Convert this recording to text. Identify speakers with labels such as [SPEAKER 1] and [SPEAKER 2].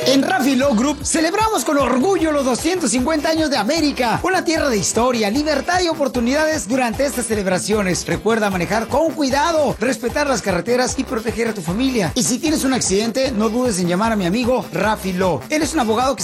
[SPEAKER 1] En Rafi Law Group celebramos con orgullo los 250 años de América, una tierra de historia, libertad y oportunidades durante estas celebraciones. Recuerda manejar con cuidado, respetar las carreteras y proteger a tu familia. Y si tienes un accidente, no dudes en llamar a mi amigo Rafi Law. Él es un abogado que